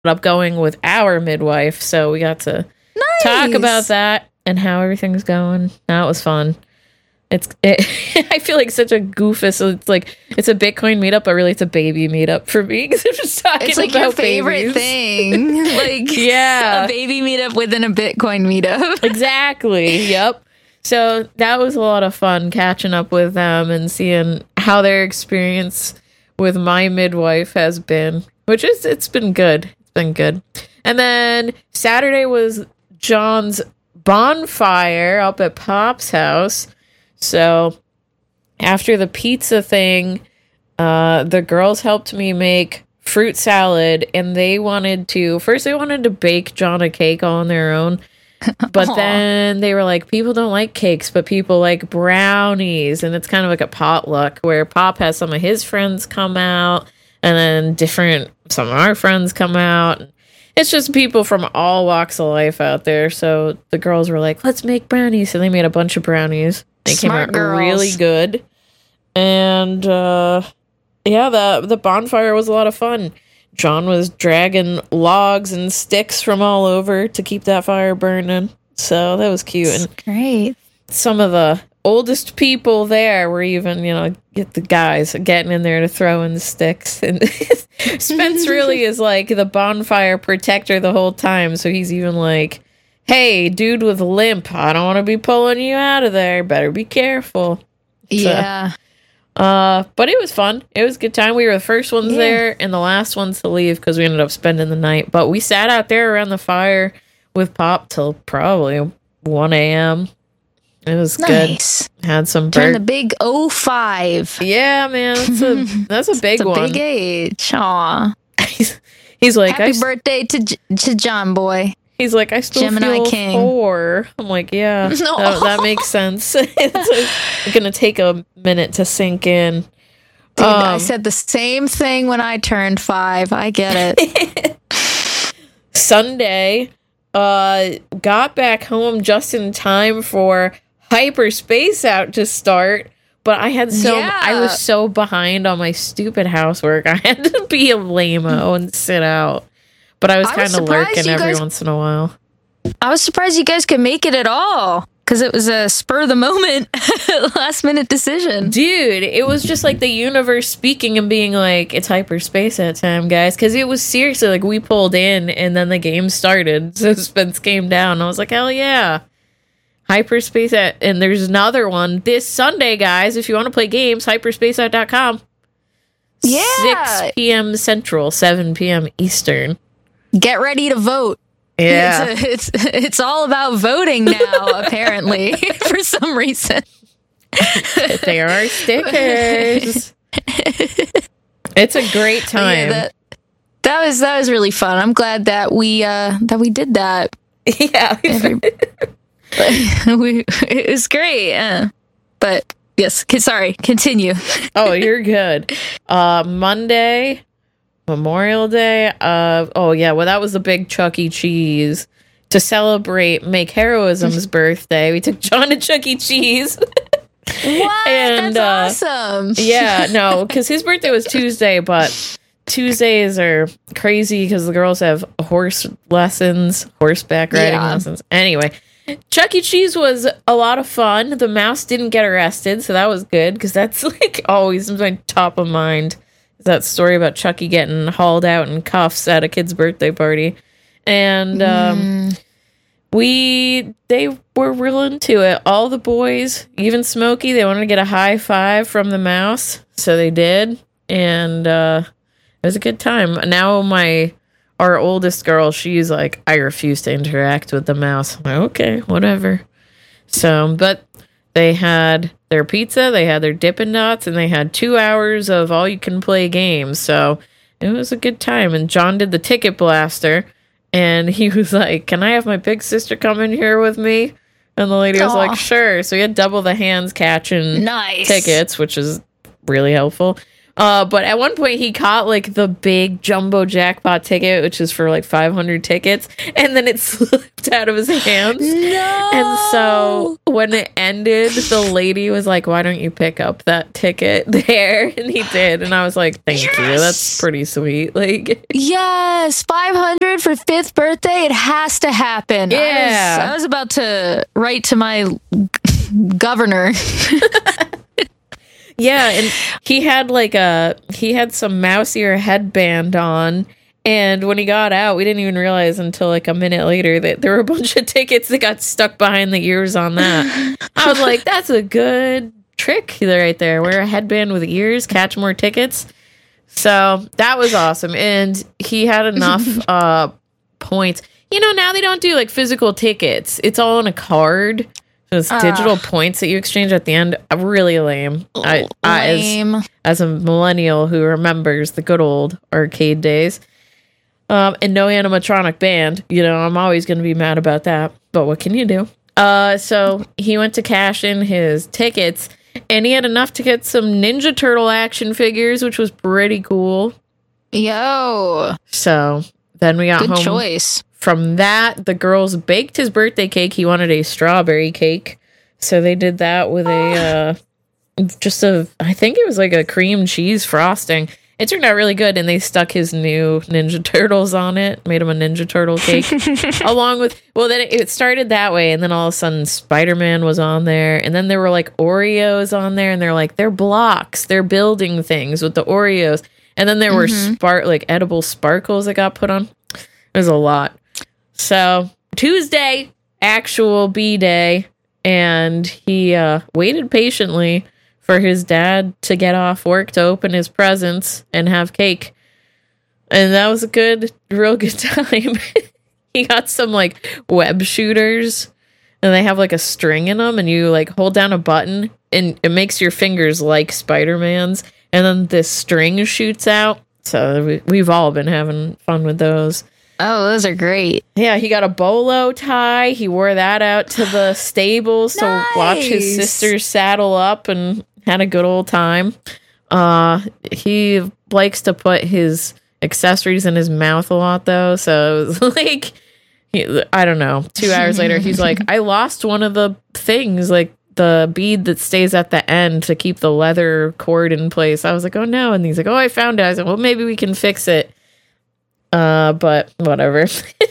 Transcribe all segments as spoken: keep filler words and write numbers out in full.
up going with our midwife, so we got to nice. talk about that and how everything's going. That was fun. It's it, I feel like such a goofus. So it's like it's a Bitcoin meetup, but really it's a baby meetup for me because I'm just talking it's like about your favorite babies. thing. Like yeah, a baby meetup within a Bitcoin meetup. Exactly. Yep. So that was a lot of fun catching up with them and seeing how their experience with my midwife has been, which is it's been good. It's been good. And then Saturday was John's bonfire up at Pop's house. So after the pizza thing, uh, the girls helped me make fruit salad, and they wanted to, first they wanted to bake John a cake all on their own, but Aww. then they were like, people don't like cakes, but people like brownies, and it's kind of like a potluck where Pop has some of his friends come out, and then different, some of our friends come out. It's just people from all walks of life out there, so the girls were like, let's make brownies, so they made a bunch of brownies. They Smart came out girls. really good. And uh, yeah, the the bonfire was a lot of fun. John was dragging logs and sticks from all over to keep that fire burning. So that was cute. That's and great. Some of the oldest people there were even, you know, get the guys getting in there to throw in the sticks. And Spence really is like the bonfire protector the whole time. So he's even like, hey, dude with a limp, I don't want to be pulling you out of there. Better be careful. Yeah. So, uh, but it was fun. It was a good time. We were the first ones Yeah. there and the last ones to leave because we ended up spending the night. But we sat out there around the fire with Pop till probably one a.m. It was Nice. good. Had some Turn bird. the big oh five. Yeah, man, that's a that's a big It's a one. big age. Aw. he's, he's like, Happy I, s- birthday to J- to John Boy. he's like, I still Gemini feel King. four. I'm like, yeah, No. that, that makes sense. It's gonna take a minute to sink in. Dude, I Um, said the same thing when I turned five. I get it. Sunday, uh, got back home just in time for Hyperspace Out to start. But I had so Yeah. I was so behind on my stupid housework. I had to be a lame-o and sit out. But I was I was kind of surprised lurking you every guys- once in a while. I was surprised you guys could make it at all because it was a spur of the moment, last minute decision. Dude, it was just like the universe speaking and being like, it's Hyperspace Out time, guys. Because it was seriously like we pulled in and then the game started. So Spence came down. I was like, hell yeah. Hyperspace Out. And there's another one this Sunday, guys. If you want to play games, hyperspace out dot com. Yeah. six p.m. Central, seven p.m. Eastern. Get ready to vote. Yeah. It's, a, it's it's all about voting now, apparently, for some reason. There are stickers. It's a great But yeah, time. that, that was that was really fun. I'm glad that we uh, that we did that. Yeah. Every- we, it was great. Uh, but yes, c- sorry, continue. Oh, you're good. Uh, Monday, Memorial Day. Uh, oh yeah. Well, that was the big Chuck E. Cheese to celebrate Make Heroism's birthday. We took John to Chuck E. Cheese. What? And, That's uh, awesome. Yeah, no, because his birthday was Tuesday, but Tuesdays are crazy because the girls have horse lessons, horseback riding Yeah. lessons. Anyway, Chuck E. Cheese was a lot of fun. The mouse didn't get arrested, so that was good because that's like always my top of mind. Is that story about Chucky getting hauled out in cuffs at a kid's birthday party, and um, Mm. we they were real into it. All the boys, even Smokey, they wanted to get a high five from the mouse, so they did, and uh, it was a good time. Now my our oldest girl, she's like, I refuse to interact with the mouse. I'm like, okay, whatever. So, but they had their pizza, they had their Dippin' Dots, and they had two hours of all you can play games. So it was a good time. And John did the ticket blaster, and he was like, can I have my big sister come in here with me? And the lady was Aw. like, sure. So he had double the hands catching Nice. tickets, which is really helpful. Uh, but at one point he caught like the big jumbo jackpot ticket, which is for like five hundred tickets, and then it slipped out of his hands. No. And so when it ended, the lady was like, "Why don't you pick up that ticket there?" And he did, and I was like, "Thank Yes! you, that's pretty sweet." Like, Yes, five hundred for fifth birthday. It has to happen. Yeah. I was, I was about to write to my governor. yeah, and he had like a he had some mouse ear headband on. And when he got out, we didn't even realize until like a minute later that there were a bunch of tickets that got stuck behind the ears on that. I was like, that's a good trick right there. Wear a headband with ears, catch more tickets. So that was awesome. And he had enough uh, points. You know, now they don't do like physical tickets. It's all on a card. So it's Uh. digital points that you exchange at the end. Really lame. I, I, as, Lame. as a millennial who remembers the good old arcade days. Um, and no animatronic band. You know, I'm always going to be mad about that. But what can you do? Uh, so he went to cash in his tickets, and he had enough to get some Ninja Turtle action figures, which was pretty cool. Yo, So then we got good home. choice. From that, the girls baked his birthday cake. He wanted a strawberry cake. So they did that with a, uh, just a, I think it was like a cream cheese frosting. It turned out really good, and they stuck his new Ninja Turtles on it, made him a Ninja Turtle cake, along with, well, then it started that way, and then all of a sudden Spider-Man was on there, and then there were like Oreos on there, and they're like, they're blocks, they're building things with the Oreos, and then there were Mhm. spark like edible sparkles that got put on. There's a lot. So Tuesday, actual B-Day, and he uh, waited patiently for his dad to get off work to open his presents and have cake. And that was a good, real good time. He got some like web shooters, and they have like a string in them, and you like hold down a button and it makes your fingers like Spider-Man's, and then this string shoots out. So we, we've all been having fun with those. Oh, those are great. Yeah, he got a bolo tie. He wore that out to the stables to watch his Nice. sisters saddle up and had a good old time. Uh, he likes to put his accessories in his mouth a lot, though. So it was like, he, I don't know. Two hours later, he's like, I lost one of the things, like the bead that stays at the end to keep the leather cord in place. I was like, oh no. And he's like, oh, I found it. I was like, well, maybe we can fix it. Uh, but whatever.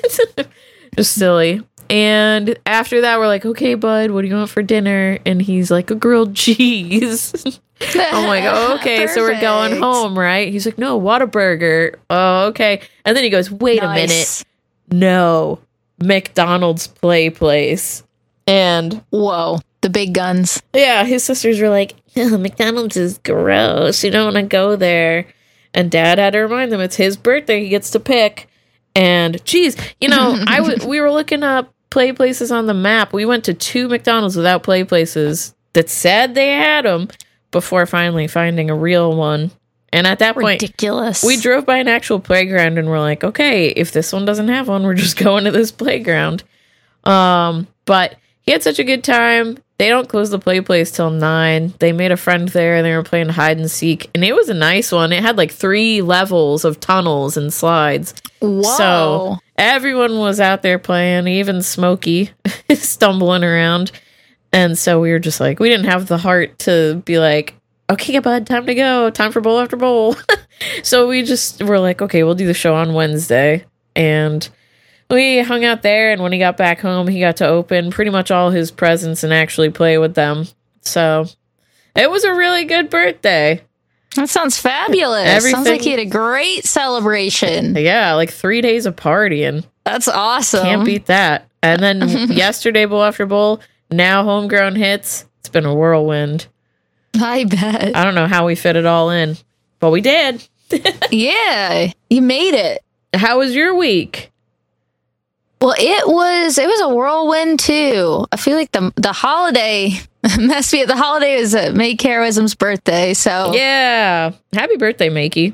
Just silly. And after that, we're like, okay, bud, what do you want for dinner? And he's like, a grilled cheese. I'm like, oh, okay, so we're going Perfect. home, right? He's like, no, Whataburger. Oh, okay. And then he goes, wait a minute. Nice. No, McDonald's play place. And Whoa, the big guns. yeah, his sisters were like, oh, McDonald's is gross. You don't want to go there. And Dad had to remind them it's his birthday. He gets to pick. And geez, you know, I w- we were looking up play places on the map. We went to two McDonald's without play places that said they had them before finally finding a real one. And at that point, Ridiculous. we drove by an actual playground and we're like, okay, if this one doesn't have one, we're just going to this playground. Um, but he had such a good time. They don't close the play place till nine. They made a friend there and they were playing hide and seek. And it was a nice one. It had like three levels of tunnels and slides. Whoa. So everyone was out there playing, even Smokey stumbling around. And so we were just like, we didn't have the heart to be like, okay, bud, time to go. Time for bowl after bowl. So we just were like, okay, we'll do the show on Wednesday. And we hung out there. And when he got back home, he got to open pretty much all his presents and actually play with them. So it was a really good birthday. That sounds fabulous. Everything- Sounds like he had a great celebration. Yeah, like three days of partying. That's awesome. Can't beat that. And then yesterday, bowl after bowl, now homegrown hits. It's been a whirlwind. I bet. I don't know how we fit it all in, but we did. Yeah, you made it. How was your week? Well, it was it was a whirlwind too. I feel like the the holiday messed me up. The holiday was uh, May Heroism's birthday, so Yeah. Happy birthday, Makey.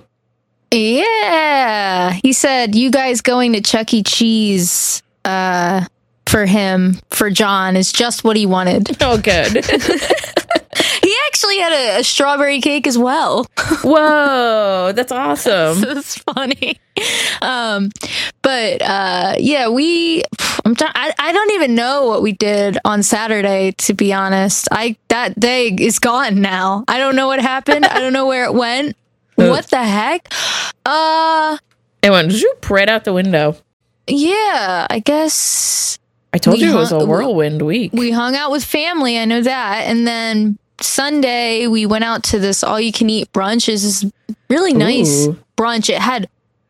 yeah. He said you guys going to Chuck E. Cheese uh, for him for John is just what he wanted. Oh, good. He actually had a, a strawberry cake as well. Whoa, that's awesome. That's funny. Um, but uh, yeah, we. I'm. Try- I, I don't even know what we did on Saturday. To be honest, I that day is gone now. I don't know what happened. I don't know where it went. What the heck? Uh. It went zoop right out the window. Yeah, I guess. I told you hung, it was a whirlwind week. We hung out with family. I know that, and then Sunday we went out to this all-you-can-eat brunch. It's this really nice Ooh. brunch. It had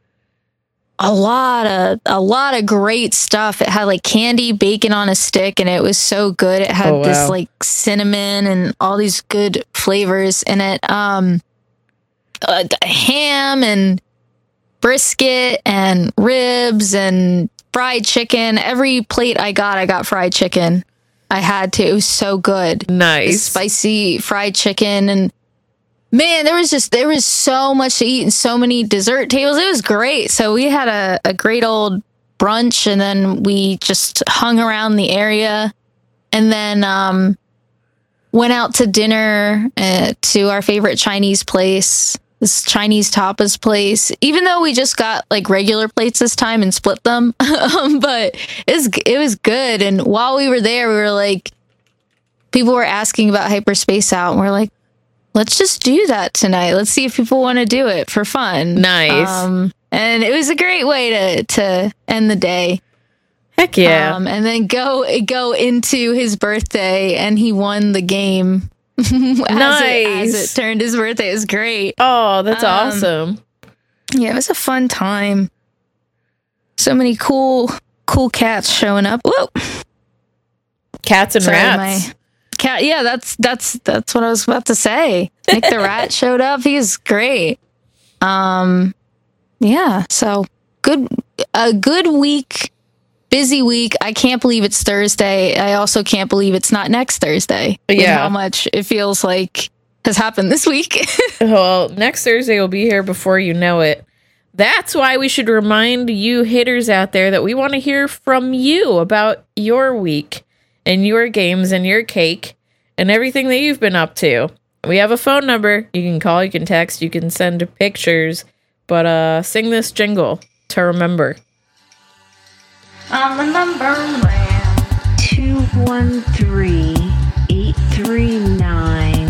a lot of a lot of great stuff. It had like candy bacon on a stick, and it was so good. It had Oh, wow. this like cinnamon and all these good flavors in it. Um, uh, ham and brisket and ribs and fried chicken. Every plate I got, I got fried chicken. I had to. It was so good. Nice. The spicy fried chicken, and man, there was just there was so much to eat and so many dessert tables. It was great. So we had a, a great old brunch, and then we just hung around the area, and then um, went out to dinner uh, to our favorite Chinese place. This Chinese tapas place, even though we just got like regular plates this time and split them, um, but it was, it was good. And while we were there, we were like, people were asking about Hyperspace Out, and we're like, let's just do that tonight. Let's see if people want to do it for fun. Nice. Um, and it was a great way to, to end the day. Heck yeah. Um, and then go, go into his birthday, and he won the game. as Nice. It, as it turned his birthday. It was great. Oh, that's Um, awesome. Yeah, it was a fun time. So many cool, cool cats showing up. Whoa, Cats and sorry, rats. my cat. Yeah, that's that's that's what I was about to say. Nick the rat showed up. He's great. Um, yeah. So good, a good week, busy week. I can't believe it's Thursday. I also can't believe it's not next Thursday. with Yeah. how much it feels like has happened this week. Well, next Thursday will be here before you know it. That's why we should remind you hitters out there that we want to hear from you about your week and your games and your cake and everything that you've been up to. We have a phone number. You can call, you can text, you can send pictures, but uh, sing this jingle to remember. On the number man two one three eight three nine.